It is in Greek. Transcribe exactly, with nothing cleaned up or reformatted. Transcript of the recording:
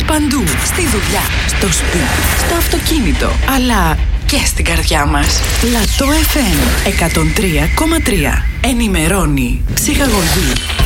παντού. Στη δουλειά, στο σπίτι, στο αυτοκίνητο, αλλά και στην καρδιά μας. Λατό εφ εμ εκατόν τρία κόμμα τρία. Ενημερώνει, ψυχαγωγεί,